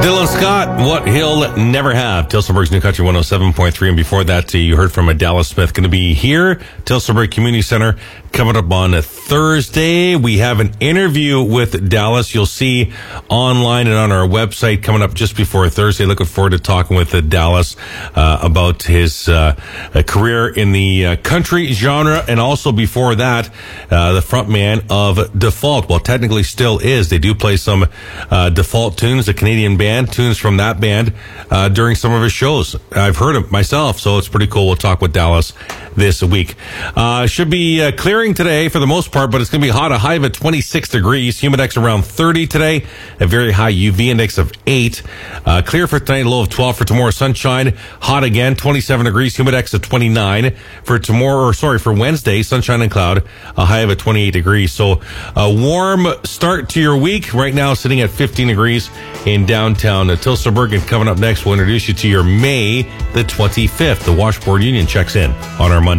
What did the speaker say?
Dylan Scott, What He'll Never Have. Tilsonburg's New Country 107.3. And before that, you heard from Dallas Smith. Going to be here, Tilsonburg Community Center, coming up on a Thursday. We have an interview with Dallas. You'll see online and on our website coming up just before Thursday. Looking forward to talking with Dallas about his career in the country genre. And also before that, the frontman of Default. Well, technically still is. They do play some Default tunes, the Canadian band, tunes from that band during some of his shows. I've heard it myself, so it's pretty cool. We'll talk with Dallas this week. Should be clearing today for the most part, but it's going to be hot. A high of 26 degrees. Humidex around 30 today. A very high UV index of 8. Clear for tonight, low of 12. For tomorrow, sunshine. Hot again, 27 degrees. Humidex of 29. For Wednesday, sunshine and cloud. A high of 28 degrees. So a warm start to your week. Right now, sitting at 15 degrees in downtown Tilsonburg. And coming up next, we'll introduce you to your May the 25th. The Washboard Union checks in on our Monday.